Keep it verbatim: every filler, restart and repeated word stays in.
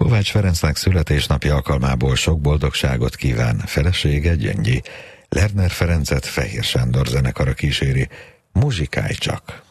Kovács Ferencnek születésnapja alkalmából sok boldogságot kíván felesége, Gyöngyi. Lerner Ferencet Fehér Sándor zenekara kíséri. Muzsikálj csak!